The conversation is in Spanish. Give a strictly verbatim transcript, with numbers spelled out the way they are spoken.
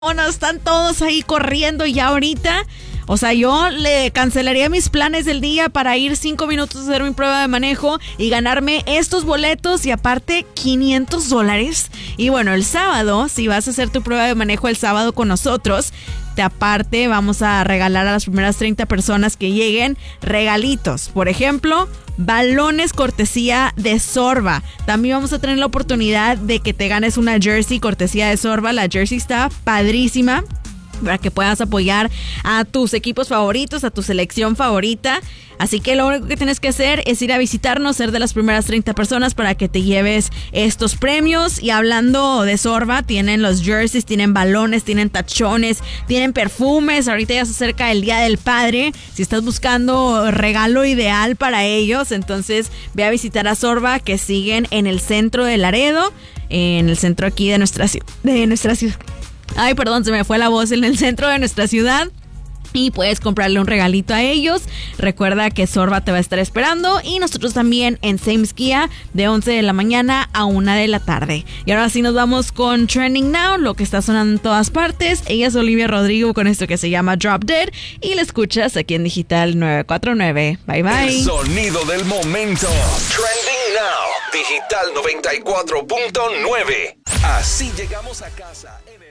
no, están todos ahí corriendo ya ahorita. O sea, yo le cancelaría mis planes del día para ir cinco minutos a hacer mi prueba de manejo y ganarme estos boletos y aparte quinientos dólares. Y bueno, el sábado, si vas a hacer tu prueba de manejo el sábado con nosotros, de aparte vamos a regalar a las primeras treinta personas que lleguen regalitos. Por ejemplo, balones cortesía de Sorba. También vamos a tener la oportunidad de que te ganes una jersey cortesía de Sorba. La jersey está padrísima para que puedas apoyar a tus equipos favoritos, a tu selección favorita. Así que lo único que tienes que hacer es ir a visitarnos, ser de las primeras treinta personas para que te lleves estos premios. Y hablando de Sorba, tienen los jerseys, tienen balones, tienen tachones, tienen perfumes. Ahorita ya se acerca el Día del Padre. Si estás buscando regalo ideal para ellos, entonces ve a visitar a Sorba, que siguen en el centro de Laredo, en el centro aquí de nuestra, de nuestra ciudad. Ay, perdón, se me fue la voz, en el centro de nuestra ciudad. Y puedes comprarle un regalito a ellos. Recuerda que Sorba te va a estar esperando. Y nosotros también en Sam's Kia de once de la mañana a una de la tarde. Y ahora sí nos vamos con Trending Now, lo que está sonando en todas partes. Ella es Olivia Rodrigo con esto que se llama Drop Dead. Y la escuchas aquí en Digital nueve cuatro nueve. Bye bye. El sonido del momento. Trending Now. Digital noventa y cuatro punto nueve. Así llegamos a casa en el